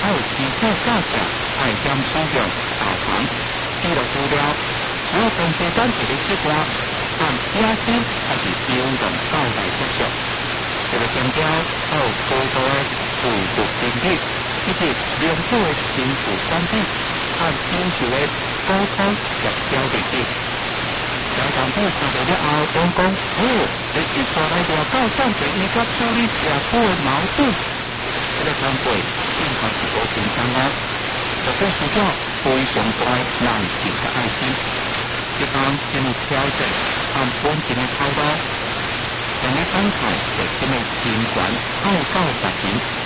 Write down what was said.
有基础教材，爱兼使用导航记录资料，只要同时间一个习惯，按野生还是优用教材接触。这个强调还有高度的自主评语，以及良好的情绪管理，按优秀的沟通协调能力。在当地看到了后，讲讲，你一出来就到上地伊甲处理社会的矛盾，这个团队并不是无紧张哦，绝对需要非常大的耐心和爱心。一旦进入挑战和本钱的操作，让你安排内心的情感爱到达人。